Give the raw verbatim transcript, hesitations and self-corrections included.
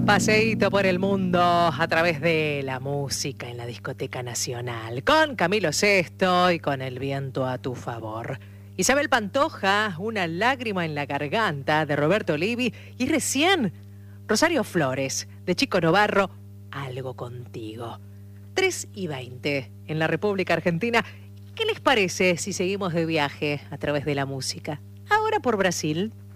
Paseíto por el mundo a través de la música en la Discoteca Nacional, con Camilo Sesto y con El viento a tu favor. Isabel Pantoja, Una lágrima en la garganta, de Roberto Olivi, y recién Rosario Flores, de Chico Novarro, Algo contigo. tres y veinte en la República Argentina. ¿Qué les parece si seguimos de viaje a través de la música? Ahora por Brasil.